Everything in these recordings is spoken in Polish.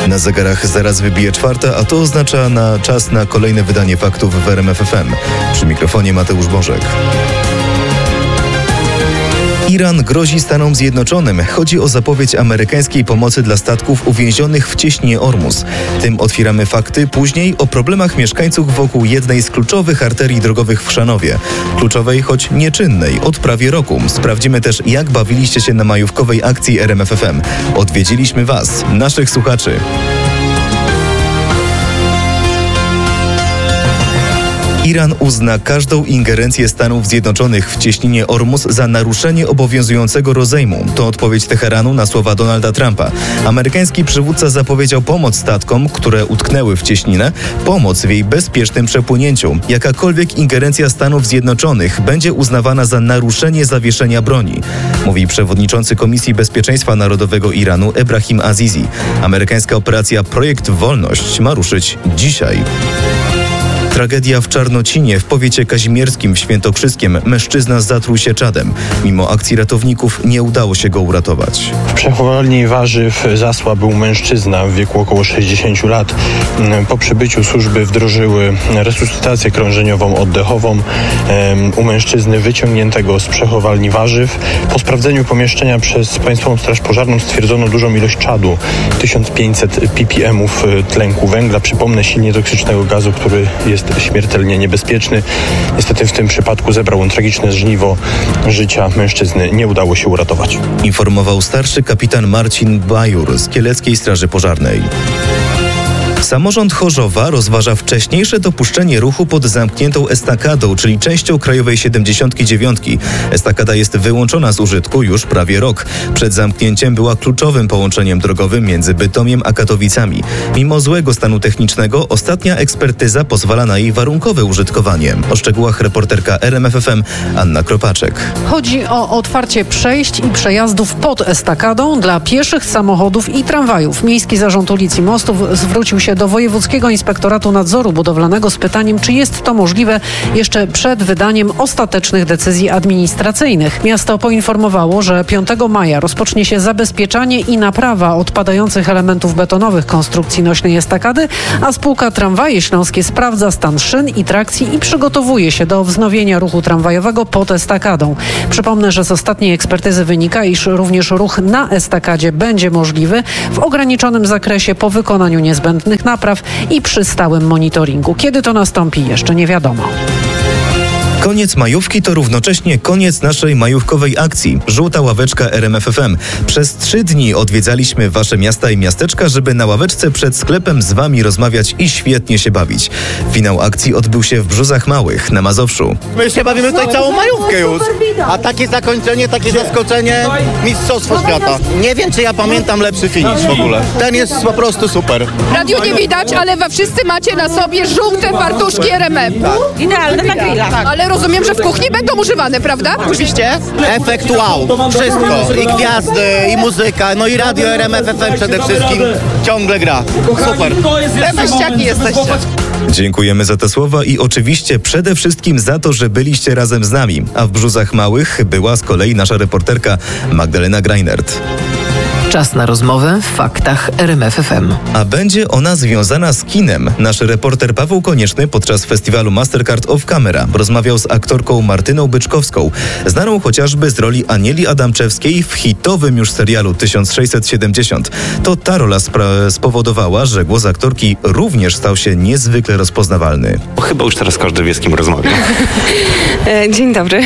Na zegarach zaraz wybije 4, a to oznacza czas na kolejne wydanie faktów w RMF FM. Przy mikrofonie Mateusz Bożek. Iran grozi Stanom Zjednoczonym. Chodzi o zapowiedź amerykańskiej pomocy dla statków uwięzionych w cieśninie Ormus. Tym otwieramy fakty. Później o problemach mieszkańców wokół jednej z kluczowych arterii drogowych w Chrzanowie. Kluczowej, choć nieczynnej, od prawie roku. Sprawdzimy też, jak bawiliście się na majówkowej akcji RMF FM. Odwiedziliśmy Was, naszych słuchaczy. Iran uzna każdą ingerencję Stanów Zjednoczonych w cieśninie Ormus za naruszenie obowiązującego rozejmu. To odpowiedź Teheranu na słowa Donalda Trumpa. Amerykański przywódca zapowiedział pomoc statkom, które utknęły w cieśninę, pomoc w jej bezpiecznym przepłynięciu. Jakakolwiek ingerencja Stanów Zjednoczonych będzie uznawana za naruszenie zawieszenia broni, mówi przewodniczący Komisji Bezpieczeństwa Narodowego Iranu Ebrahim Azizi. Amerykańska operacja Projekt Wolność ma ruszyć dzisiaj. Tragedia w Czarnocinie w powiecie kazimierskim w Świętokrzyskiem. Mężczyzna zatruł się czadem. Mimo akcji ratowników nie udało się go uratować. W przechowalni warzyw zasła był mężczyzna w wieku około 60 lat. Po przybyciu służby wdrożyły resuscytację krążeniową oddechową u mężczyzny wyciągniętego z przechowalni warzyw. Po sprawdzeniu pomieszczenia przez Państwową Straż Pożarną stwierdzono dużą ilość czadu. 1500 ppm tlenku węgla. Przypomnę, silnie toksycznego gazu, który jest śmiertelnie niebezpieczny. Niestety w tym przypadku zebrał on tragiczne żniwo życia mężczyzny. Nie udało się uratować. Informował starszy kapitan Marcin Bajur z Kieleckiej Straży Pożarnej. Samorząd Chorzowa rozważa wcześniejsze dopuszczenie ruchu pod zamkniętą estakadą, czyli częścią Krajowej 79. Estakada jest wyłączona z użytku już prawie rok. Przed zamknięciem była kluczowym połączeniem drogowym między Bytomiem a Katowicami. Mimo złego stanu technicznego, ostatnia ekspertyza pozwala na jej warunkowe użytkowanie. O szczegółach reporterka RMF FM Anna Kropaczek. Chodzi o otwarcie przejść i przejazdów pod estakadą dla pieszych, samochodów i tramwajów. Miejski Zarząd Ulic i Mostów zwrócił się do Wojewódzkiego Inspektoratu Nadzoru Budowlanego z pytaniem, czy jest to możliwe jeszcze przed wydaniem ostatecznych decyzji administracyjnych. Miasto poinformowało, że 5 maja rozpocznie się zabezpieczanie i naprawa odpadających elementów betonowych konstrukcji nośnej estakady, a spółka Tramwaje Śląskie sprawdza stan szyn i trakcji i przygotowuje się do wznowienia ruchu tramwajowego pod estakadą. Przypomnę, że z ostatniej ekspertyzy wynika, iż również ruch na estakadzie będzie możliwy w ograniczonym zakresie po wykonaniu niezbędnych napraw i przy stałym monitoringu. Kiedy to nastąpi, jeszcze nie wiadomo. Koniec majówki to równocześnie koniec naszej majówkowej akcji. Żółta ławeczka RMF FM. Przez 3 dni odwiedzaliśmy Wasze miasta i miasteczka, żeby na ławeczce przed sklepem z Wami rozmawiać i świetnie się bawić. Finał akcji odbył się w Brzozach Małych na Mazowszu. My się bawimy tutaj całą majówkę już. A takie zakończenie, takie zaskoczenie, mistrzostwo świata. Nie wiem, czy ja pamiętam lepszy finish w ogóle. Ten jest po prostu super. Radio nie widać, ale wszyscy macie na sobie żółte fartuszki RMF. Tak. Idealne na grilla. Ale rozumiem, że w kuchni będą używane, prawda? Oczywiście. Efekt wow. Wszystko. I gwiazdy, i muzyka, no i radio RMF FM przede wszystkim ciągle gra. Super. Teściaki jesteście. Dziękujemy za te słowa i oczywiście przede wszystkim za to, że byliście razem z nami. A w Brzozach Małych była z kolei nasza reporterka Magdalena Greinert. Czas na rozmowę w faktach RMF FM. A będzie ona związana z kinem. Nasz reporter Paweł Konieczny podczas festiwalu Mastercard Off Camera rozmawiał z aktorką Martyną Byczkowską, znaną chociażby z roli Anieli Adamczewskiej w hitowym już serialu 1670. To ta rola spowodowała, że głos aktorki również stał się niezwykle rozpoznawalny. Chyba już teraz każdy wie, z kim rozmawia. Dzień dobry.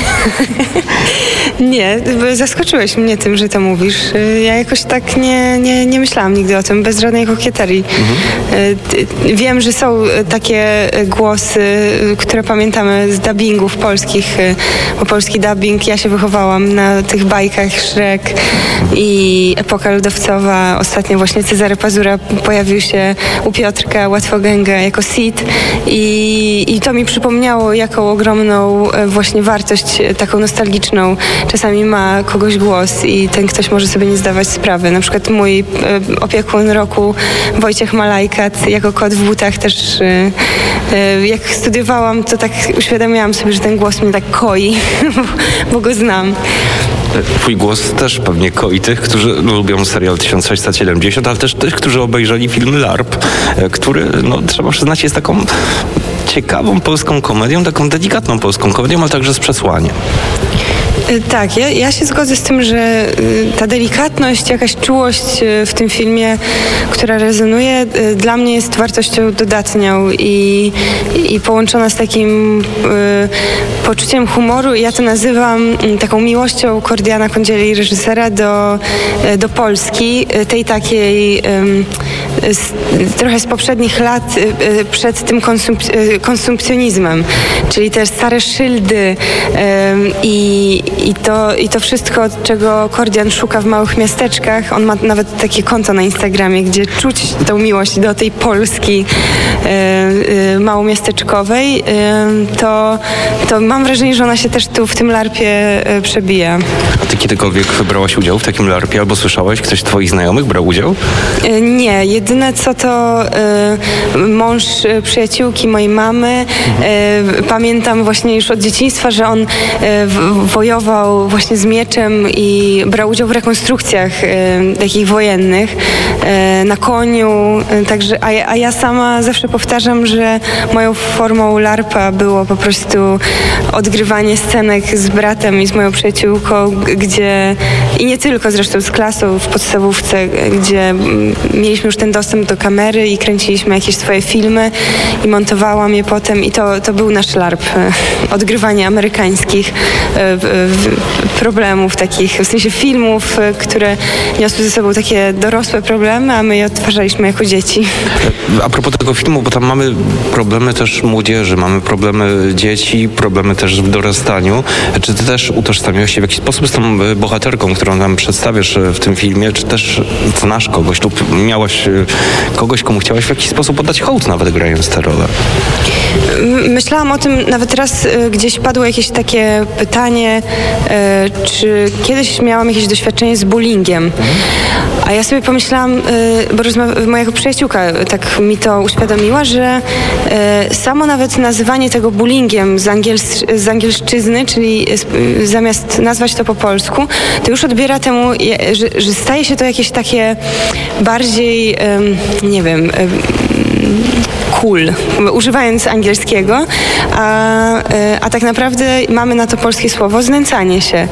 Nie, zaskoczyłeś mnie tym, że to mówisz. Ja jakoś tak nie myślałam nigdy o tym, bez żadnej kokieterii. Wiem, że są takie głosy, które pamiętamy z dubbingów polskich, bo polski dubbing, ja się wychowałam na tych bajkach Shrek i Epoka Lodowcowa. Ostatnio właśnie Cezary Pazura pojawił się u Piotrka Łatwogęga jako Sid i to mi przypomniało, jaką ogromną właśnie wartość taką nostalgiczną czasami ma kogoś głos i ten ktoś może sobie nie zdawać sprawy. Na przykład mój opiekun roku Wojciech Malajkat jako kot w butach też jak studiowałam, to tak uświadamiałam sobie, że ten głos mnie tak koi, bo go znam. Twój głos też pewnie koi tych, którzy lubią serial 1670, ale też tych, którzy obejrzeli film LARP, który, trzeba przyznać, jest taką ciekawą polską komedią, taką delikatną polską komedią, ale także z przesłaniem. Tak, ja się zgodzę z tym, że ta delikatność, jakaś czułość w tym filmie, która rezonuje, dla mnie jest wartością dodatnią i połączona z takim poczuciem humoru. Ja to nazywam taką miłością Kordiana Kądzieli, reżysera, do Polski, tej takiej trochę z poprzednich lat, przed tym konsumpcjonizmem, czyli te stare szyldy i to wszystko, czego Kordian szuka w małych miasteczkach. On ma nawet takie konto na Instagramie, gdzie czuć tą miłość do tej Polski małomiasteczkowej. To mam wrażenie, że ona się też tu w tym LARP-ie przebija. A ty kiedykolwiek wybrałaś udział w takim LARP-ie albo słyszałaś, ktoś z twoich znajomych brał udział? Nie, jedyne co to mąż przyjaciółki mojej mamy. Pamiętam właśnie już od dzieciństwa, że on wojował właśnie z mieczem i brał udział w rekonstrukcjach takich wojennych na koniu. Także, a ja sama zawsze powtarzam, że moją formą LARP-a było po prostu odgrywanie scenek z bratem i z moją przyjaciółką, gdzie i nie tylko zresztą z klasą w podstawówce, gdzie mieliśmy już ten dostęp do kamery i kręciliśmy jakieś swoje filmy i montowałam je potem i to był nasz LARP. Odgrywanie amerykańskich problemów takich, w sensie filmów, które niosły ze sobą takie dorosłe problemy, a my je odtwarzaliśmy jako dzieci. A propos tego filmu, bo tam mamy problemy też młodzieży, mamy problemy dzieci, problemy też w dorastaniu. Czy ty też utożsamiasz się w jakiś sposób z tą bohaterką, którą nam przedstawiasz w tym filmie, czy też znasz kogoś lub miałaś kogoś, komu chciałaś w jakiś sposób oddać hołd, nawet grając tę rolę? Myślałam o tym, nawet raz gdzieś padło jakieś takie pytanie, czy kiedyś miałam jakieś doświadczenie z bullyingiem. A ja sobie pomyślałam, bo moja przyjaciółka tak mi to uświadomiła, że samo nawet nazywanie tego bullyingiem z angielszczyzny, czyli zamiast nazwać to po polsku, to już odbiera temu, że staje się to jakieś takie bardziej, nie wiem, cool, używając angielskiego, a tak naprawdę mamy na to polskie słowo znęcanie się.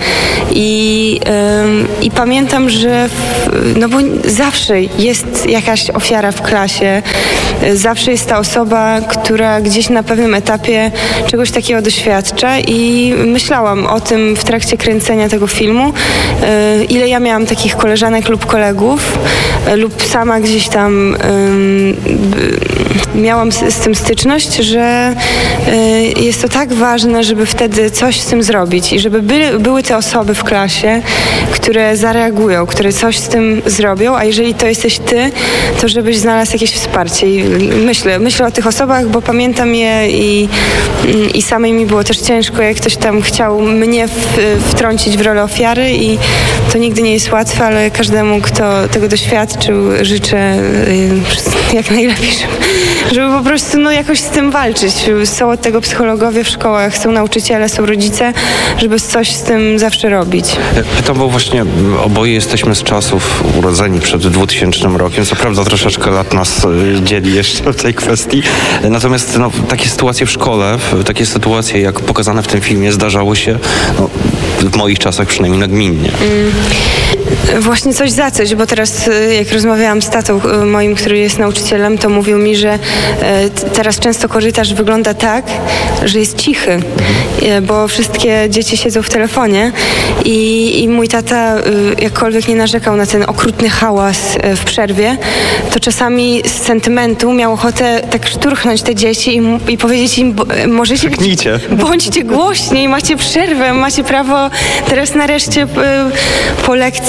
I pamiętam, że bo zawsze jest jakaś ofiara w klasie, zawsze jest ta osoba, która gdzieś na pewnym etapie czegoś takiego doświadcza i myślałam o tym w trakcie kręcenia tego filmu, ile ja miałam takich koleżanek lub kolegów, lub sama gdzieś tam miałam z tym styczność, że jest to tak ważne, żeby wtedy coś z tym zrobić i żeby były te osoby w klasie, które zareagują, które coś z tym zrobią, a jeżeli to jesteś ty, to żebyś znalazł jakieś wsparcie. I myślę o tych osobach, bo pamiętam je i samej mi było też ciężko, jak ktoś tam chciał mnie wtrącić w rolę ofiary i to nigdy nie jest łatwe, ale każdemu, kto tego doświadczył, życzę jak najlepiej, żeby po prostu jakoś z tym walczyć. Są od tego psychologowie w szkołach, są nauczyciele, są rodzice, żeby coś z tym zawsze robić. Pytam, bo właśnie oboje jesteśmy z czasów urodzeni przed 2000 rokiem. Co prawda troszeczkę lat nas dzieli jeszcze w tej kwestii. Natomiast takie sytuacje w szkole, takie sytuacje jak pokazane w tym filmie zdarzały się w moich czasach przynajmniej nagminnie. Właśnie coś za coś, bo teraz jak rozmawiałam z tatą moim, który jest nauczycielem, to mówił mi, że teraz często korytarz wygląda tak, że jest cichy, bo wszystkie dzieci siedzą w telefonie i mój tata jakkolwiek nie narzekał na ten okrutny hałas w przerwie, to czasami z sentymentu miał ochotę tak szturchnąć te dzieci i powiedzieć im, możecie bądźcie głośniej, macie przerwę, macie prawo teraz nareszcie po lekcji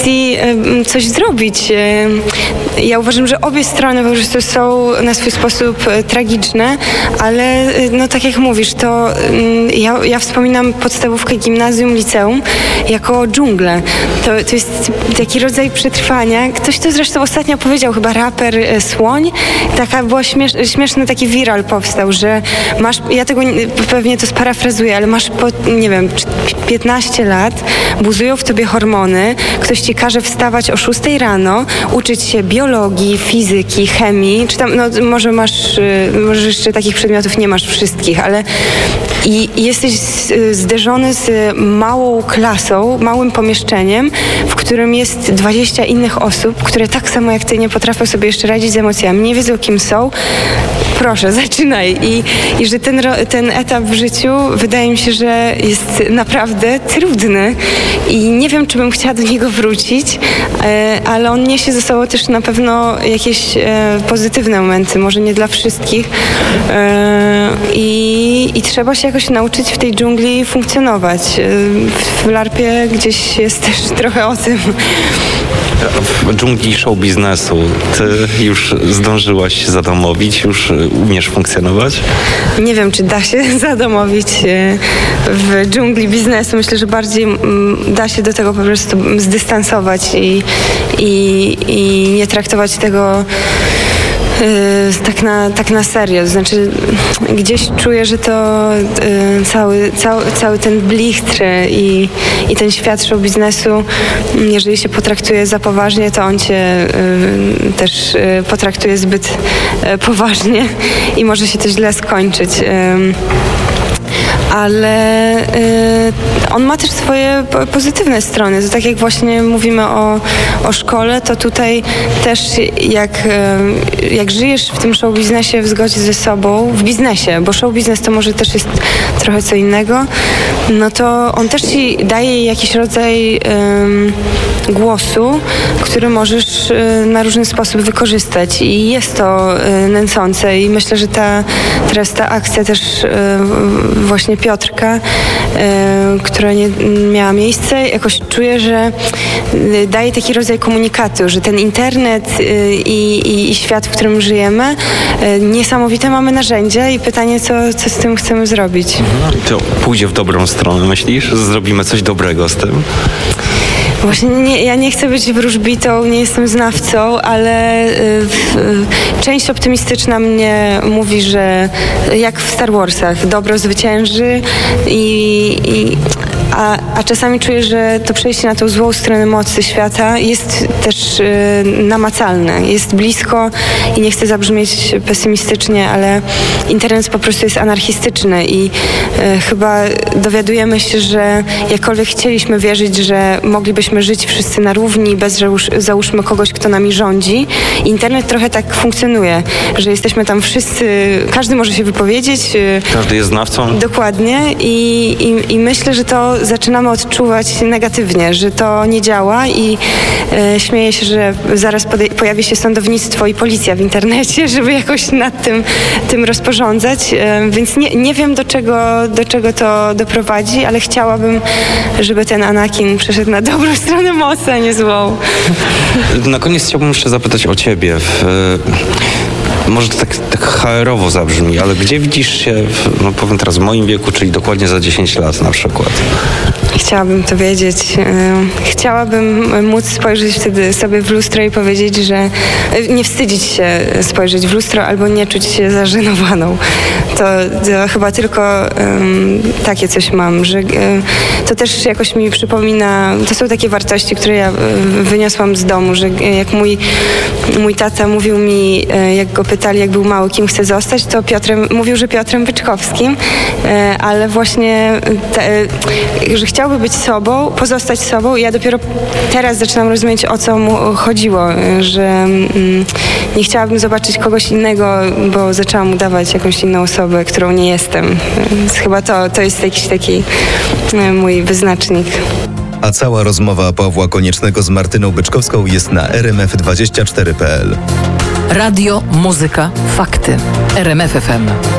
decyzji coś zrobić. Ja uważam, że obie strony po prostu są na swój sposób tragiczne, ale no tak jak mówisz, to ja wspominam podstawówkę, gimnazjum, liceum jako dżunglę. To jest taki rodzaj przetrwania. Ktoś to zresztą ostatnio powiedział, chyba raper Słoń. Taka była śmieszny taki viral powstał, że masz, ja tego pewnie to sparafrazuję, ale masz nie wiem, 15 lat, buzują w tobie hormony, ktoś ci każe wstawać o 6 rano, uczyć się biologii, fizyki, chemii, czy tam, no może może jeszcze takich przedmiotów nie masz wszystkich, ale i jesteś zderzony z małą klasą, małym pomieszczeniem, w którym jest 20 innych osób, które tak samo jak ty nie potrafią sobie jeszcze radzić z emocjami, nie wiedzą kim są. Proszę, zaczynaj. I że ten etap w życiu wydaje mi się, że jest naprawdę trudny i nie wiem, czy bym chciała do niego wrócić, ale on niesie ze sobą też na pewno jakieś pozytywne momenty, może nie dla wszystkich. I trzeba się jakoś nauczyć w tej dżungli funkcjonować. W LARP-ie gdzieś jest też trochę o tym. W dżungli show biznesu ty już zdążyłaś się zadomowić, już umiesz funkcjonować? Nie wiem, czy da się zadomowić w dżungli biznesu. Myślę, że bardziej da się do tego po prostu zdystansować i nie traktować tego tak na serio. To znaczy gdzieś czuję, że to cały ten blichtr i ten świat show biznesu, jeżeli się potraktuje za poważnie, to on cię też potraktuje zbyt poważnie i może się to źle skończyć. Ale on ma też swoje pozytywne strony. To tak jak właśnie mówimy o szkole, to tutaj też jak żyjesz w tym show biznesie w zgodzie ze sobą, w biznesie, bo show biznes to może też jest trochę co innego, no to on też ci daje jakiś rodzaj głosu, który możesz na różny sposób wykorzystać i jest to nęcące i myślę, że teraz ta akcja też właśnie Piotrka, która nie miała miejsca, jakoś czuję, że daje taki rodzaj komunikatu, że ten internet i świat, w którym żyjemy, niesamowite mamy narzędzia i pytanie, co z tym chcemy zrobić. To pójdzie w dobrą stronę, myślisz? Zrobimy coś dobrego z tym? Właśnie ja nie chcę być wróżbitą, nie jestem znawcą, ale część optymistyczna mnie mówi, że jak w Star Warsach, dobro zwycięży a czasami czuję, że to przejście na tą złą stronę mocy świata jest też namacalne, jest blisko i nie chcę zabrzmieć pesymistycznie, ale internet po prostu jest anarchistyczny i chyba dowiadujemy się, że jakkolwiek chcieliśmy wierzyć, że moglibyśmy żyć wszyscy na równi, bez załóżmy kogoś, kto nami rządzi. Internet trochę tak funkcjonuje, że jesteśmy tam wszyscy, każdy może się wypowiedzieć. Każdy jest znawcą. Dokładnie i myślę, że to zaczynamy odczuwać negatywnie, że to nie działa i śmieję się, że zaraz pojawi się sądownictwo i policja w internecie, żeby jakoś nad tym rozporządzać, więc nie wiem do czego to doprowadzi, ale chciałabym, żeby ten Anakin przeszedł na dobrą stronę mocy, a nie złą. Na koniec chciałbym jeszcze zapytać o ciebie. Może to tak HR-owo zabrzmi, ale gdzie widzisz się, powiem teraz w moim wieku, czyli dokładnie za 10 lat na przykład? Chciałabym to wiedzieć. Chciałabym móc spojrzeć wtedy sobie w lustro i powiedzieć, że nie wstydzić się spojrzeć w lustro albo nie czuć się zażenowaną. To chyba tylko takie coś mam, że to też jakoś mi przypomina, to są takie wartości, które ja wyniosłam z domu, że jak mój tata mówił mi, jak go pytali, jak był mały, kim chce zostać, to mówił, że Piotrem Byczkowskim, ale właśnie, że chciałby być sobą, pozostać sobą i ja dopiero teraz zaczynam rozumieć, o co mu chodziło, że nie chciałabym zobaczyć kogoś innego, bo zaczęłam udawać jakąś inną osobę, którą nie jestem. Więc chyba to jest jakiś taki mój wyznacznik. A cała rozmowa Pawła Koniecznego z Martyną Byczkowską jest na rmf24.pl. Radio, muzyka, fakty. RMF FM.